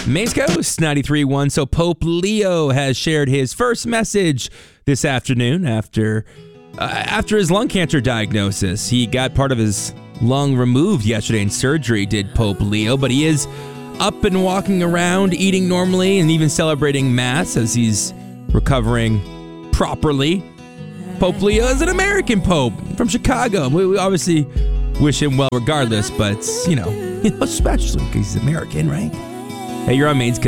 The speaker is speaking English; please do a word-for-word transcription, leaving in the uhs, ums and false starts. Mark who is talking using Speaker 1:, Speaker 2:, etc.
Speaker 1: Maze Coast ninety-three point one. So Pope Leo has shared his first message this afternoon after uh, after his lung cancer diagnosis. He got part of his lung removed yesterday in surgery, did Pope Leo, but he is up and walking around, eating normally, and even celebrating Mass as he's recovering properly. Pope Leo is an American pope from Chicago. We, we obviously wish him well regardless, but, you know, you know, especially because he's American, right? Hey, you're on Maine's